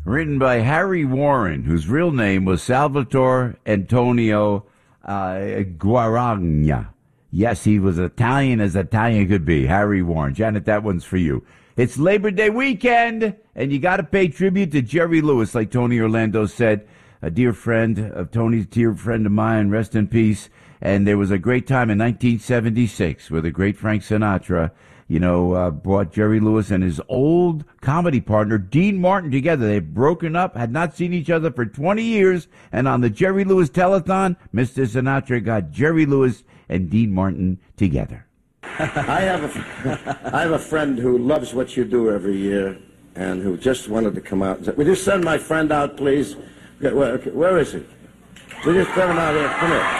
written by Harry Warren, whose real name was Salvatore Antonio Guaragna. Yes, he was Italian as Italian could be. Harry Warren. Janet, that one's for you. It's Labor Day weekend, and you got to pay tribute to Jerry Lewis, like Tony Orlando said, a dear friend of Tony's, dear friend of mine, rest in peace. And there was a great time in 1976 where the great Frank Sinatra, brought Jerry Lewis and his old comedy partner, Dean Martin, together. They'd broken up, had not seen each other for 20 years, and on the Jerry Lewis Telethon, Mr. Sinatra got Jerry Lewis and Dean Martin together. I have a friend who loves what you do every year and who just wanted to come out and say, would you send my friend out, please? Where is he? Would you send him out here? Come here.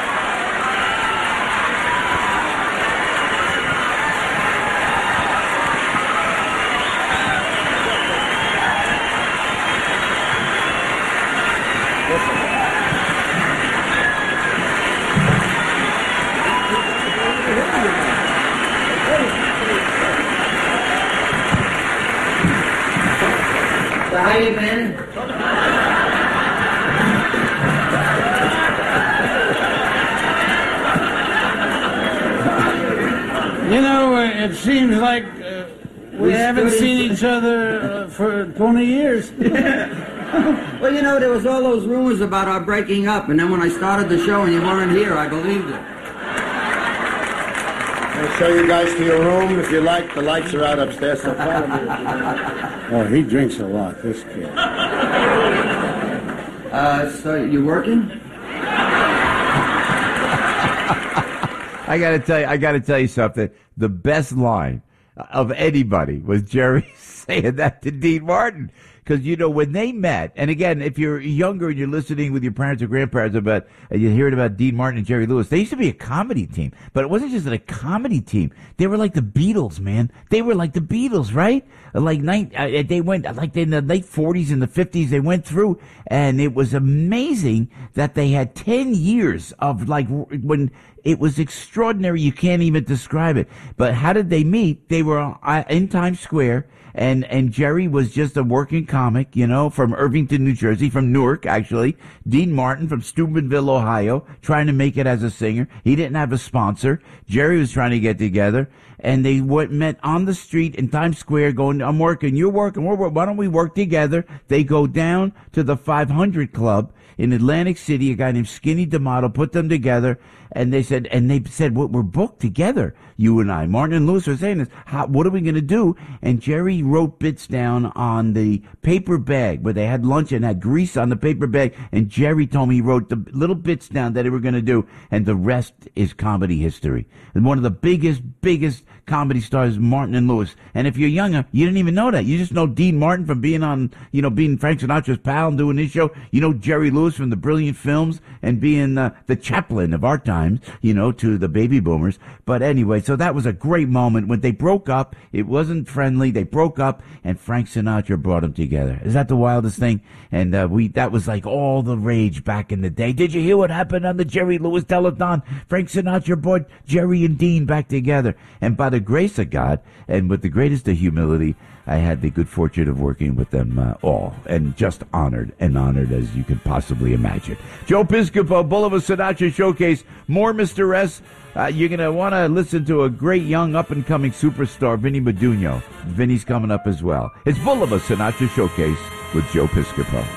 How you been? It seems like we haven't seen each other for 20 years. Well, there was all those rumors about our breaking up, and then when I started the show and you weren't here, I believed it. I'll show you guys to your room if you like. The lights are out upstairs, so follow me. Oh, he drinks a lot, this kid. So you working? I gotta tell you something. The best line of anybody was Jerry saying that to Dean Martin. Because, when they met, and again, if you're younger and you're listening with your parents or grandparents and you're hearing about Dean Martin and Jerry Lewis, they used to be a comedy team. But it wasn't just a comedy team. They were like the Beatles, man. They were like the Beatles, right? They went, like in the late 40s and the 50s, they went through, and it was amazing that they had 10 years of, when it was extraordinary. You can't even describe it. But how did they meet? They were in Times Square. And Jerry was just a working comic, from Irvington, New Jersey, from Newark, actually. Dean Martin from Steubenville, Ohio, trying to make it as a singer. He didn't have a sponsor. Jerry was trying to get together. And they met on the street in Times Square going, I'm working, you're working, why don't we work together? They go down to the 500 Club in Atlantic City. A guy named Skinny D'Amato put them together. And they said, well, we're booked together, you and I. Martin and Lewis were saying this. What are we going to do? And Jerry wrote bits down on the paper bag where they had lunch and had grease on the paper bag. And Jerry told me he wrote the little bits down that they were going to do. And the rest is comedy history. And one of the biggest comedy stars, Martin and Lewis. And if you're younger, you didn't even know that. You just know Dean Martin from being on, being Frank Sinatra's pal and doing his show. Jerry Lewis from the Brilliant Films and being the chaplain of our time. To the baby boomers. But anyway, so that was a great moment. When they broke up, it wasn't friendly. They broke up, and Frank Sinatra brought them together. Is that the wildest thing? And that was like all the rage back in the day. Did you hear what happened on the Jerry Lewis Telethon? Frank Sinatra brought Jerry and Dean back together. And by the grace of God, and with the greatest of humility, I had the good fortune of working with them all, and just honored as you could possibly imagine. Joe Piscopo, Boulevard Sinatra Showcase, more Mr. S. You're going to want to listen to a great young up-and-coming superstar, Vinny Modugno. Vinny's coming up as well. It's Boulevard Sinatra Showcase with Joe Piscopo.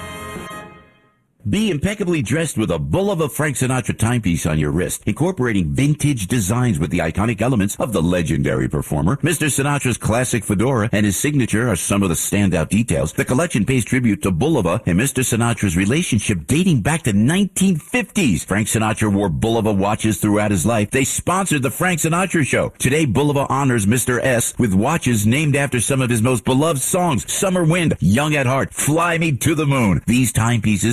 Be impeccably dressed with a Bulova Frank Sinatra timepiece on your wrist, incorporating vintage designs with the iconic elements of the legendary performer. Mr. Sinatra's classic fedora and his signature are some of the standout details. The collection pays tribute to Bulova and Mr. Sinatra's relationship dating back to 1950s. Frank Sinatra wore Bulova watches throughout his life. They sponsored the Frank Sinatra Show. Today, Bulova honors Mr. S with watches named after some of his most beloved songs: Summer Wind, Young at Heart, Fly Me to the Moon. These timepieces come in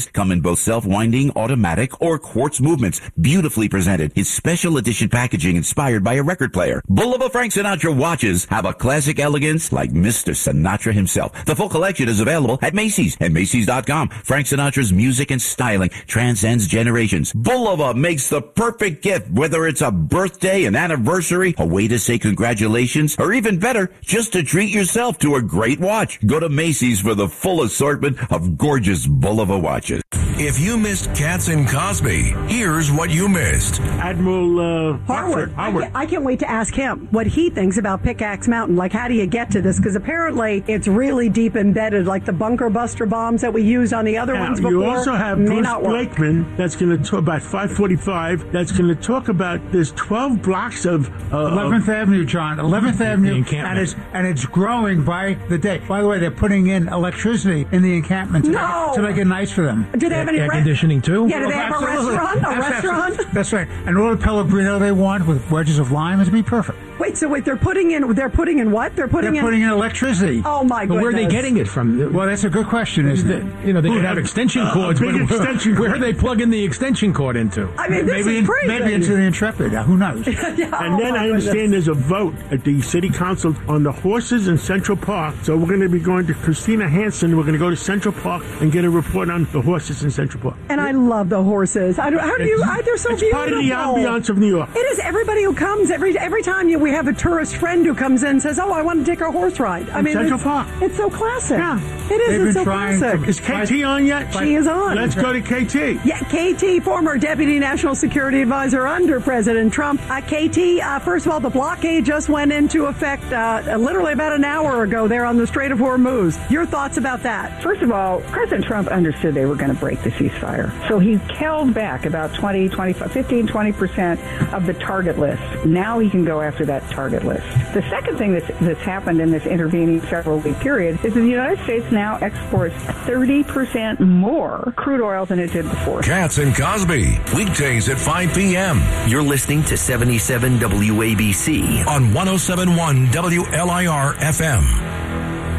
both self-winding, automatic, or quartz movements. Beautifully presented. His special edition packaging inspired by a record player. Bulova Frank Sinatra watches have a classic elegance like Mr. Sinatra himself. The full collection is available at Macy's and Macy's.com. Frank Sinatra's music and styling transcends generations. Bulova makes the perfect gift, whether it's a birthday, an anniversary, a way to say congratulations, or even better, just to treat yourself to a great watch. Go to Macy's for the full assortment of gorgeous Bulova watches. If you missed Katz and Cosby, here's what you missed. Admiral Harwood. I can't wait to ask him what he thinks about Pickaxe Mountain. Like, how do you get to this? Because apparently it's really deep embedded, like the bunker buster bombs that we used on the other ones before. You also have Bruce Blakeman, that's going to talk about 545, that's going to talk about there's 12 blocks of 11th Avenue, John. 11th Avenue, and it's growing by the day. By the way, they're putting in electricity in the encampment to make it nice for them. Do they have any air conditioning too? Yeah, do they have a restaurant? That's right. And all the Pellegrino they want with wedges of lime is be perfect. Wait, they're putting in what? They're putting in electricity. Oh my goodness. But where are they getting it from? Well, that's a good question, isn't it? They could have extension cords. Where are they plugging the extension cord into? I mean, this is crazy. Maybe into the Intrepid. Who knows? And then I understand there's a vote at the city council on the horses in Central Park. So we're going to be going to Christina Hansen. We're going to go to Central Park and get a report on the horses in Central Park. And I love the horses. They're so it's beautiful. Part of the ambiance of New York. It is. Everybody who comes, every time we have a tourist friend who comes in and says, "Oh, I want to take a horse ride." I mean, Central Park. It's so classic. Yeah, it is. It's so classic. Is KT on yet? She is on. Let's go to KT. Yeah, KT, former Deputy National Security Advisor under President Trump. KT, first of all, the blockade just went into effect literally about an hour ago there on the Strait of Hormuz. Your thoughts about that? First of all, President Trump understood they were going to break the ceasefire. So he held back about 15-20% of the target list. Now he can go after that target list. The second thing that's happened in this intervening several-week period is that the United States now exports 30% more crude oil than it did before. Katz and Cosby, weekdays at 5 p.m. You're listening to 77 WABC on 107.1 WLIR FM.